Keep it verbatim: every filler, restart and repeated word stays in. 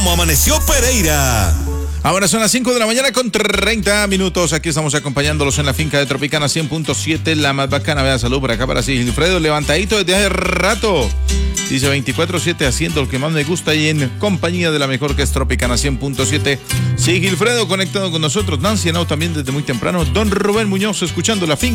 ¿Cómo amaneció Pereira? Ahora son las cinco de la mañana con treinta minutos. Aquí estamos acompañándolos en la finca de Tropicana cien punto siete, la más bacana. Vea, salud por acá para Sigilfredo, levantadito desde hace rato. Dice veinticuatro siete haciendo lo que más me gusta y en compañía de la mejor que es Tropicana cien punto siete. Sigilfredo conectado con nosotros. Nancy Henao también desde muy temprano. Don Rubén Muñoz escuchando la finca.